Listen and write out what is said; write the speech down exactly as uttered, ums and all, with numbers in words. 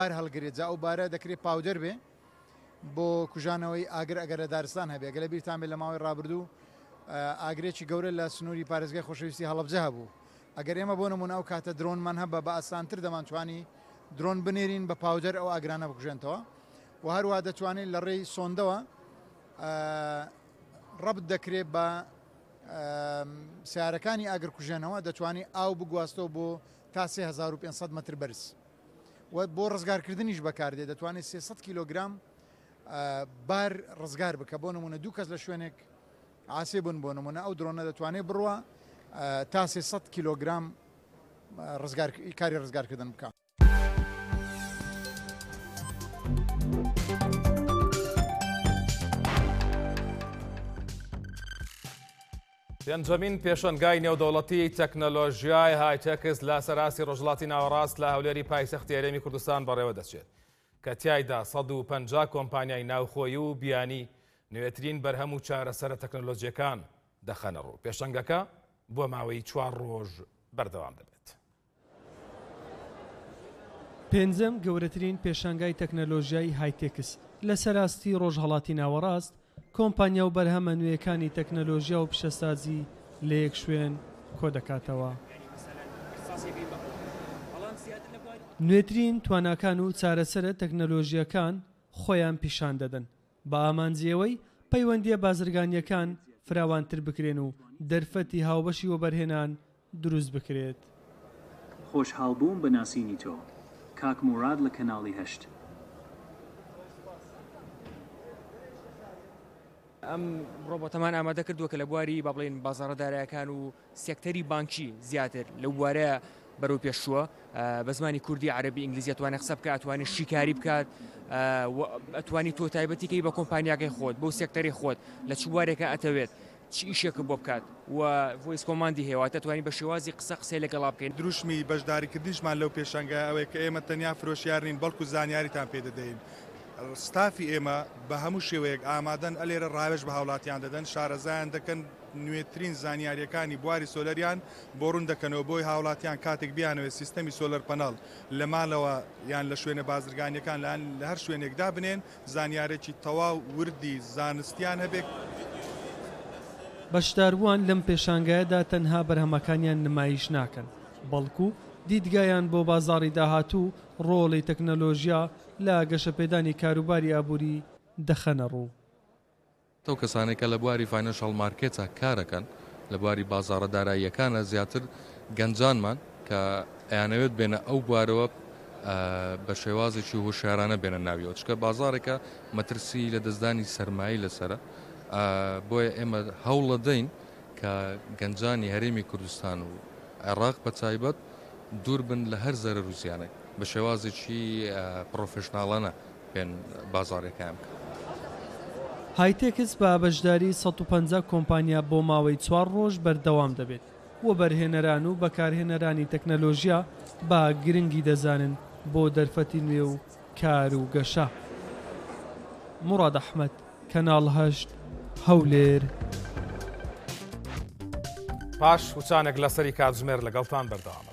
هەڵگرێت جا ئەو بارە دەکرێت پاودەر بێ بۆ کوژانەوەی ئاگر ئەگەر لە دارستان هەبێ گەلە بیرتان بێت لە ماوەی ڕابردوو ئاگرێکی گەورە لە سنووری پارێزگای خۆشەویستی هەڵەبجە هەبوو ئەگەر ئێمە بۆ نمونە ئەو کاتە درۆنمان هەبە بە ئاسانتر دەمانتوانی درۆن بنێرین بە پاودەر ئەو ئاگرانە بکوژێنەوە و هەروە دەتوانین لە ڕێی سۆندەوە ڕەبت دەکرێت بە سیارەکانی ئاگرکوژێنەوە دەتوانێت ئاو بگواستەوە بۆ تا سێ هەزار و پێنجسەد مەتر بەرز و بۆ ڕزگارکردنیش بەکاردێت دەتوانێت سێسەد کیلۆگرام بار ڕزگار بکە بۆ نمونە دوو کەس لە شوێنێک ئاسێ بوون بۆ نمونە ئەو درۆنە دەتوانێت بڕوە تا سێسەد کیلۆگرام کاری ڕزگارکردن بکە. پێنجەمین پێشەنگای نێودەوڵەتی تەکنەلۆژیای هایتێکس لە سەراسی ڕۆژهەڵاتی ناوەڕاست لە هەولێری پایتەختی هەرێمی کوردستان بەڕێوە دەچێت کە تیایدا سەد و پەنجا کۆمپانیای ناوخۆیی و بیانی نوێترین بەرهەم و چارەسەرە تەکنەلۆژیەکان دەخەنە ڕوو. پێشەنگەکە بۆ ماوەی چوار ڕۆژ بەردەوام دەبێت. پێنجەم گەورەترین پێشەنگای تەکنەلۆژیای هایتێکس لە سەراستی ڕۆژهەڵاتی ناوەڕاست کۆمپانیا و بەرهەمە نوێیەکانی تەکنەلۆژیا و پیشەسازی لە یەک شوێن کۆ دەکاتەوە. نوێترین تواناکان و چارەسەرە تەکنەلۆژیەکان خۆیان پیشان دەدەن بە ئامانجیەوەی پەیوەندیە بازرگانیەکان فراوانتر بکرێن و دەرفەتی هاوبەشی وەبەرهێنان دروست بکرێت. خۆشحاڵ بووم بە ناسینی تۆ کاک موراد لە کەناڵی هەشت. ئەم ڕۆبۆتەمان ئامادە کردووە کە لە بواری با بڵێن بازاڕەدارایەکان و سێکتەری بانکی زیاتر لە بوارەیە بەرەو پێشووە بە زمانی کوردی عەربی ئینگلیزی ئەتوانێت قسە بکات ئەتوانێت شیکاری بکات ئەتوانی تۆ تایبەتیکەی بە کۆمپانیاکەی خۆت بۆ سێکتەری خۆت لە چ بوارێکە ئەتەوێت چی ئیشێکە بۆ بکات و ڤۆیس کۆماندی هەیە توانی بە شێوازی قسە قسەی لەگەڵا بکەین. دروشمی بەشداریکردنیشمان لەو پێشەنگە ئەوەیە کە ئێمە تەنیا فرۆشیار نین بەڵکو زانیاریتان پێدەدەین. ستافی ئێمە بە هەموو شێوەیەک ئامادەن ئەلێرە ڕاوێژ بە هاوڵاتیان دەدەن شارەزایان دەکەن نوێترین زانیاریەکانی بواری سۆلەریان بۆ ڕوون دەکەنەوە بۆی هاوڵاتیان کاتێک بیانەوە سیستەمی سۆلەر پەنەڵ لە ماڵەوە یان لە شوێنە بازرگانیەکان لە هەر شوێنێکدا بنێن زانیارێکی تەواو وردی زانستیان هەبێت. بەشداربووان لەم پێشانگایەدا تەنها بەرهەمەکانیان نمایش ناکەن بەڵکو دیدگایان بۆ بازاڕی داهاتوو ڕۆڵی تەکنەلۆژیا لە گەشەپێدانی کاروباری ئابووری دەخەنە ڕوو. تەو کەسانێکە لە بواری فاینانشەڵ مارکێتە کارەکەن لە بواری بازاڕە داراییەکانە زیاتر گەنجانمان کە ئەیانەوێت بێنە ئەو بوارەوە بە شێوازێکی هوشیارانە بێنە ناویەوە چکە بازارێکە مەترسی لە دەستدانی سەرمایی لەسرە بۆیە ئێمە هەوڵە دەین کە گەنجانی هەرێمی کوردستان و عێراق بە تایبەت دوور بن لە هەر زەرەر و زیانێک بە شێوازێکی پرۆفشناڵانە بێن بازارێکیان بکەن. هایتێکس بە بەشداری سەد و پەنجا کۆمپانیا بۆ ماوەی چوار ڕۆژ بەردەوام دەبێت و بەرهێنەران و بەکارهێنەرانی تەکنەلۆژیا با گرنگی دەزانن بۆ دەرفەتی نوێ و کار و گەشە. موڕاد ئەحمەد کەناڵ هەشت هەولێر. پاش وچانێک لەسەری کاتژمێر لەگەڵتان بەردەوامە.